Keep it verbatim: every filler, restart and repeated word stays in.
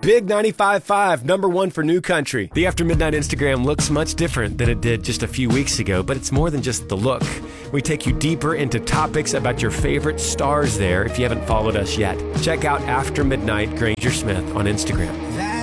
Big ninety-five point five, number one for New Country. The After Midnight Instagram looks much different than it did just a few weeks ago, but it's more than just the look. We take you deeper into topics about your favorite stars there if you haven't followed us yet. Check out After Midnight Granger Smith on Instagram.